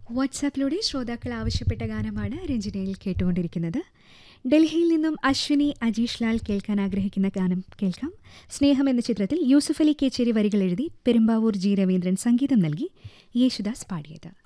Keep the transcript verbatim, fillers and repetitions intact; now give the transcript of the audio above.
വാട്സാപ്പിലൂടെ ശ്രോതാക്കൾ ആവശ്യപ്പെട്ട ഗാനമാണ് രഞ്ജിനിയിൽ കേട്ടുകൊണ്ടിരിക്കുന്നത്. ഡൽഹിയിൽ നിന്നും അശ്വിനി അജീഷ് ലാൽ കേൾക്കാൻ ആഗ്രഹിക്കുന്ന ഗാനം കേൾക്കാം. സ്നേഹം എന്ന ചിത്രത്തിൽ യൂസുഫ് അലി കേച്ചേരി വരികൾ എഴുതി പെരുമ്പാവൂർ ജി രവീന്ദ്രൻ സംഗീതം നൽകി യേശുദാസ് പാടിയത്.